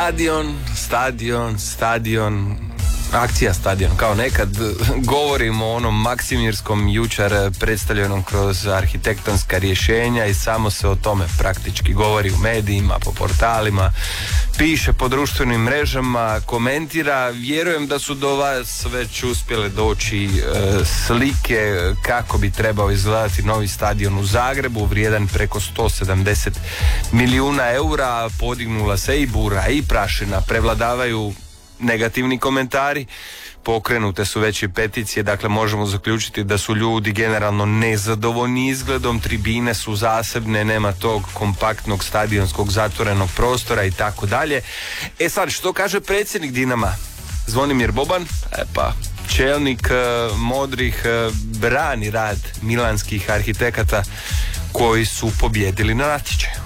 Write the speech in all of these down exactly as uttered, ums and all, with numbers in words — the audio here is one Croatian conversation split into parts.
Stadion, stadion, stadion, akcija stadion, kao nekad govorimo o onom Maksimirskom jučer predstavljenom kroz arhitektonska rješenja i samo se o tome praktički govori u medijima, po portalima, piše po društvenim mrežama, komentira. Vjerujem da su do vas već uspjele doći e, slike kako bi trebao izgledati novi stadion u Zagrebu, vrijedan preko sto sedamdeset milijuna eura. Podignula se i bura i prašina, prevladavaju negativni komentari, pokrenute su već i peticije, dakle možemo zaključiti da su ljudi generalno nezadovoljni izgledom, tribine su zasebne, nema tog kompaktnog stadionskog zatvorenog prostora i tako dalje. E sad, što kaže predsjednik Dinama Zvonimir Boban? E pa, čelnik uh, modrih uh, brani rad milanskih arhitekata koji su pobjedili na natječaju.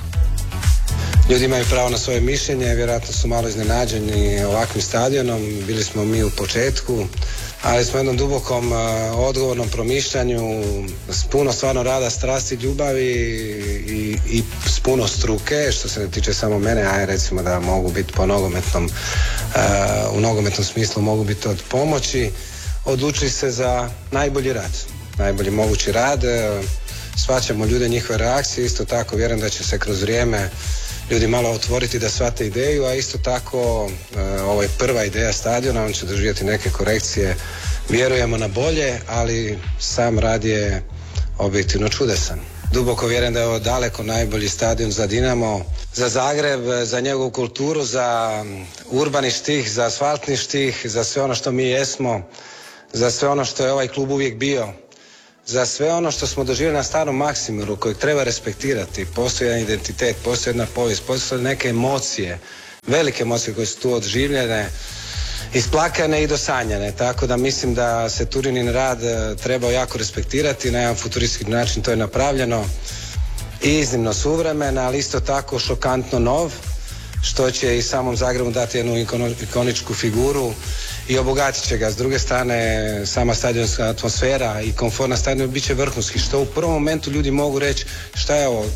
Ljudi imaju pravo na svoje mišljenje, vjerojatno su malo iznenađeni ovakvim stadionom, bili smo mi u početku, ali smo jednom dubokom, odgovornom promišljanju, s puno stvarno rada, strasti, ljubavi i, i s puno struke, što se ne tiče samo mene, a recimo da mogu biti po nogometnom, u nogometnom smislu mogu biti od pomoći, odlučili se za najbolji rad, najbolji mogući rad, shvaćamo ljude, njihove reakcije, isto tako vjerujem da će se kroz vrijeme ljudi malo otvoriti da shvate ideju, a isto tako ovo je prva ideja stadiona, on će doživjeti neke korekcije, vjerujemo na bolje, ali sam rad je objektivno čudesan. Duboko vjerujem da je ovo daleko najbolji stadion za Dinamo, za Zagreb, za njegovu kulturu, za urbani štih, za asfaltni štih, za sve ono što mi jesmo, za sve ono što je ovaj klub uvijek bio, za sve ono što smo doživjeli na starom Maksimiru, kojeg treba respektirati. Postoji jedan identitet, postoji jedna povijest, postoje neke emocije, velike emocije koje su tu odživljene, isplakane i dosanjane, tako da mislim da se Turinin rad treba jako respektirati, na jedan futuristički način to je napravljeno i iznimno suvremen, ali isto tako šokantno nov, što će i samom Zagrebu dati jednu ikoničku figuru i obogatit će ga. S druge strane, sama stadionska atmosfera i komfort na stadionu bit će vrhunski, što u prvom momentu ljudi mogu reći šta je ovo,